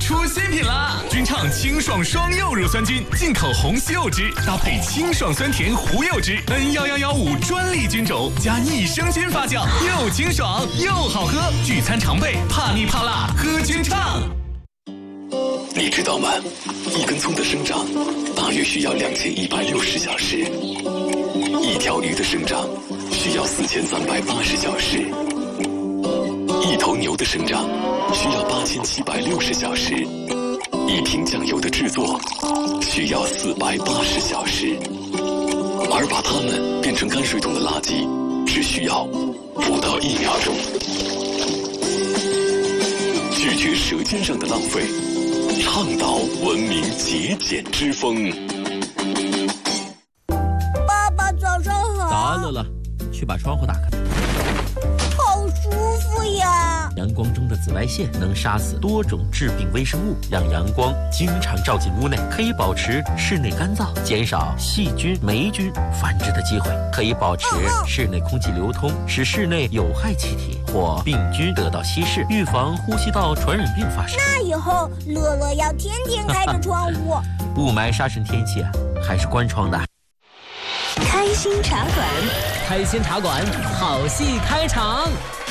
出新品啦！君畅清爽双柚乳酸菌，进口红西柚汁，搭配清爽酸甜胡柚汁 ，N11115专利菌种，加益生菌发酵，又清爽又好喝。聚餐常备，怕腻怕辣，喝君畅。 你知道吗？一根葱的生长大约需要2160小时，一条鱼的生长需要4380小时，一头牛的生长需要8760小时，一瓶酱油的制作需要480小时，而把它们变成泔水桶的垃圾只需要不到1秒钟。拒绝舌尖上的浪费，倡导文明节俭之风。 爸爸早上好。 早安，乐乐，去把窗户打开。 好舒服呀！ 阳光中的紫外线能杀死多种致病微生物，让阳光经常照进屋内，可以保持室内干燥，减少细菌、霉菌繁殖的机会，可以保持室内空气流通，使室内有害气体或病菌得到稀释，预防呼吸道传染病发生。 那以后乐乐要天天开着窗户。 雾霾沙尘天气还是关窗的。 开心茶馆， 开心茶馆，好戏开场。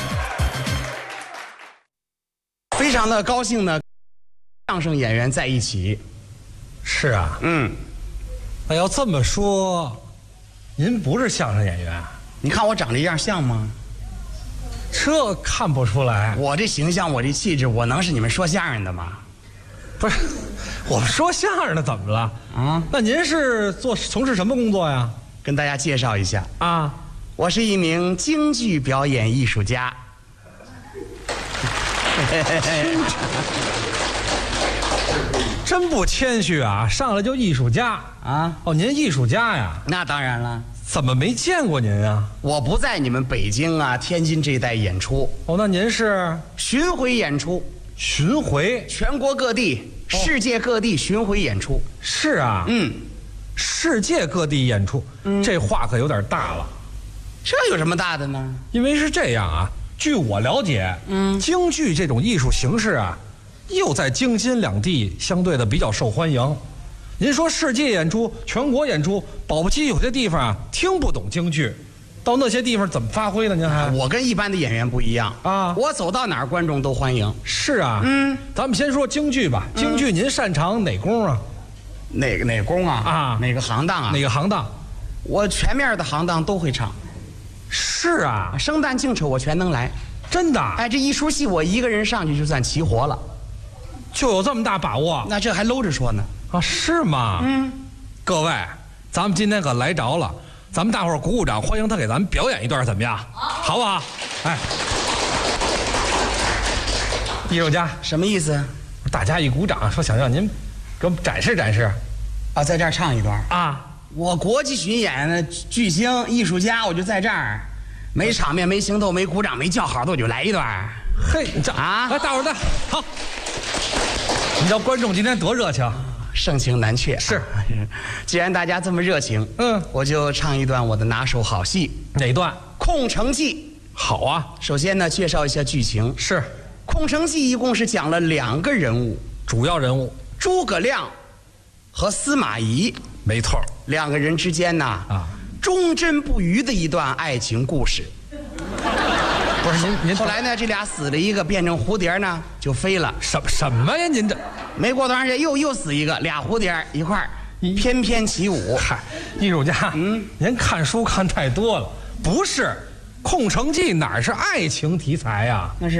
非常的高兴呢，相声演员在一起。 是啊，那要这么说，您不是相声演员？ 你看我长这样像吗？ 这看不出来。 我这形象，我这气质，我能是你们说相声的吗？ 不是，我们说相声的怎么了？啊？那您是从事什么工作呀？ 跟大家介绍一下啊， 我是一名京剧表演艺术家。 真不谦虚啊，上来就艺术家啊！哦，您艺术家呀？ 那当然了。 怎么没见过您啊？ 我不在你们北京啊、天津这一带演出。 哦，那您是巡回演出？ 巡回， 全国各地、世界各地巡回演出。 是啊，世界各地演出，这话可有点大了。 这有什么大的呢？ 因为是这样啊。据我了解，京剧这种艺术形式啊，又在京津两地相对的比较受欢迎。您说世界演出、全国演出，保不齐有些地方啊听不懂京剧，到那些地方怎么发挥呢？您还我跟一般的演员不一样啊，我走到哪儿观众都欢迎。 是啊，咱们先说京剧吧。京剧您擅长哪功啊？ 哪功啊？啊，哪个行当啊？ 哪个行当？ 我全面的行当都会唱。 是啊， 生旦净丑我全能来， 真的。 哎，这一出戏我一个人上去就算齐活了， 就有这么大把握？ 那这还搂着说呢？ 啊，是吗？各位，咱们今天可来着了，咱们大伙儿鼓鼓掌，欢迎他给咱们表演一段，怎么样？好不好？哎，艺术家什么意思？ 大家一鼓掌，说想让您给我们展示展示， 啊，在这儿唱一段啊。 我国际巡演的巨星艺术家，我就在这儿，没场面、没行动、没鼓掌、没叫好的，我就来一段。 嘿，你这啊，来，大伙儿的好。你知道观众今天多热情， 盛情难却。 是， 既然大家这么热情，我就唱一段我的拿手好戏。 哪段？ 《空城计》。 好啊。 首先呢，介绍一下剧情。 是，《 空城计》一共是讲了2个人物， 主要人物诸葛亮和司马懿。 没错 ，2个人之间呢，忠贞不渝的一段爱情故事。 不是您后来呢，这俩死了一个，变成蝴蝶呢就飞了。 什么呀？您这没过多长时间又死一个，俩蝴蝶一块儿翩翩起舞。 嗨，艺术家，您看书看太多了。不是，《空城计》哪是爱情题材呀？ 那是。